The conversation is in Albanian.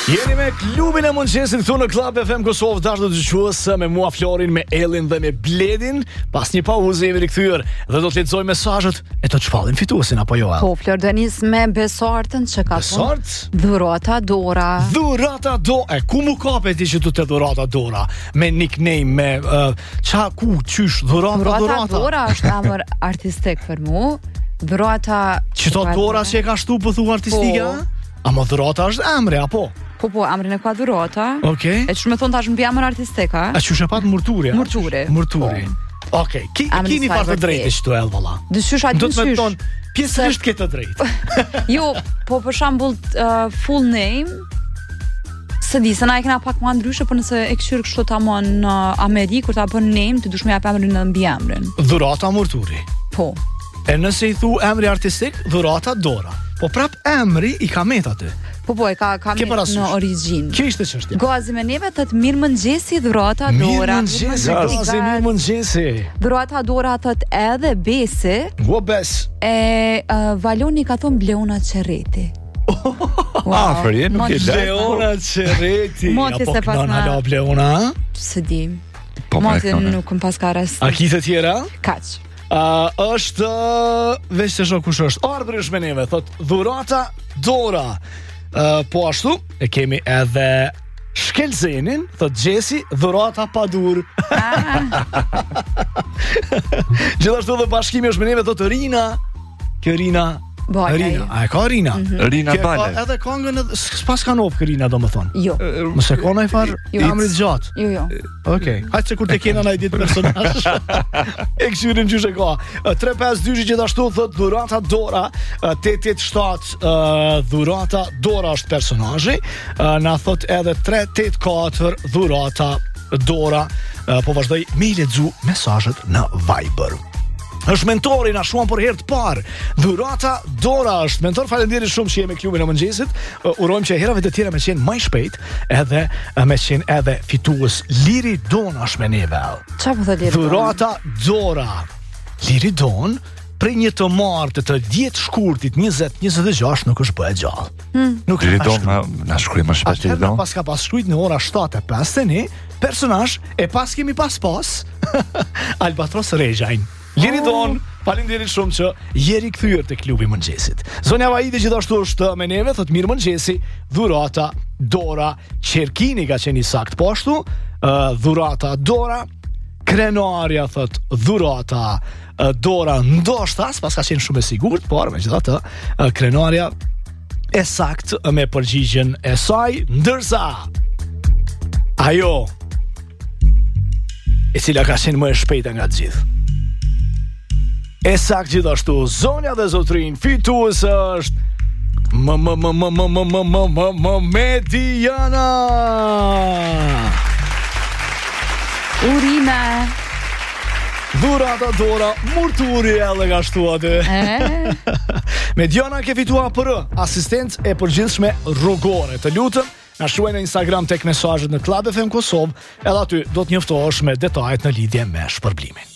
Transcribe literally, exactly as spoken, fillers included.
Jeni me klubin e mëngjesit këtu në Club F M Kosovë, dashur dëgjues, me mua Florin, me Ellin dhe me Bledin. Pas një pauze jemi rikthyer dhe do të lexoj mesazhet e të çfallin fituesin apo jo? Po, Flor do nis me Besartën që ka Besart? Dhurata Dora. Dhurata Dora. E ku mu kape ti që tu te Dhurata Dora? Me nickname, me uh, qa ku qysh Dhurata Dhurata? Dhurata Dora është emër artistik për mu. Dhurata Që to Dora që e ka shtu pëthu artistika? Ama Dhurata është emre, apo? Po po, emrin e ka Dhurata. Okej. E që me thonë tash në bjamër artistika. A që shepat murturi? Murturi. Murturi. Okej, ki, kini farë të drejtë që tu e valla. Dyshysh a Do të me dyshysh. tonë, pjesërisht ke të drejtë. Jo, po për shembull uh, full name së di, se na e kena pak ma ndryshe, për nëse e këshyrë kështu ta ma në Amerikë, kur ta bën name, të dush me jap emrin në mbiemrin. Dhurata Murturi. Po. E nëse i thu emri artistik, Dhurata Dora. Po prap emri i ka met aty. Po po, e ka, ka Ke met parasysh? në origjinë. Kjo ishte çështja. Goazi me neve thët mirë mëngjesi Dhurata Mirë Dora. mëngjesi, gazi, mirë mëngjesi. Dhurata Dora thët edhe Besi. Go bes. E uh, Valoni ka thonë Bleona Qerreti. Afër, je, nuk je lart. Bleona Qerreti. Moti Apo se pas kënon na- alo Bleona? Se di. Po më Moti kënon. nuk më pas ka rast. A ki të tjera? Kaq. Uh, është uh, veç të shoh kush është. Arbërish me neve, thot Dhurata Dora. Uh, po ashtu e kemi edhe Shkelzenin, thot Gjesi Dhurata Padur. Gjithashtu dhe bashkimi është me neve, thot Rina. Kjo Rina. Bale. Rina, a e ka Rina? Rina Kjo ka Bale. edhe kongën edhe s'pas ka nopë kë Rina, do më thonë. Jo. Mos e ka në i farë Jo. emrit gjatë. Jo, jo. Okej. Hajtë se kur të kena në i ditë personazh. E këshyrim që shë ka. tre pesë dy gjithashtu thot Dhurata Dora. Tetë tetë shtatë uh, Dhurata Dora është personazhi. Uh, na thot edhe tre tetë katër Dhurata Dora. Uh, po vazhdoj me i lexu mesazhet në Viber. Është mentori na shuan për herë të parë. Dhurata Dora është mentor. Faleminderit shumë që jemi klubin e mëngjesit. Uh, urojmë që herave të tjera me qenë më shpejt, edhe uh, me qenë edhe fitues Liri Don është me neve. Qa po thë Liri Don? Dhurata Dora. Liri Don prej një të martë të djetë shkurtit njëzet njëzet e gjashtë nuk është bëhe gjallë. Hmm. Nuk Liri është Don na, na shkruaj më shpesh Liri Atëherë Don. pas ka pas shkruajt në ora shtatë e pesë një personazh e pas kemi pas pas Albatros Regjajn. Liri Don, faleminderit shumë që jeri kthyer te klubi i mëngjesit. Zonja Vaidi gjithashtu është me neve, thot mirë mëngjesi, Dhurata Dora Qerkini ka qenë i sakt po ashtu, uh, Dhurata Dora Krenaria thot Dhurata uh, Dora ndoshta, pas ka qenë shumë e sigurt, por megjithatë uh, Krenaria e sakt me përgjigjen e saj, ndërsa ajo e cila ka qenë më e shpejta nga të gjithë. E sakt gjithashtu, zonja dhe zotrin, fitues është më më më më më më më më më më Mediana. Urime. Dhurata Dora Murturi edhe ka shtu aty. Mediana ke fitua për asistencë e përgjithshme rrugore. Të lutëm, na shkruaj në Instagram tek mesazhet në Club F M Kosovë, edhe aty do të njoftohesh me detajet në lidhje me shpërblimin.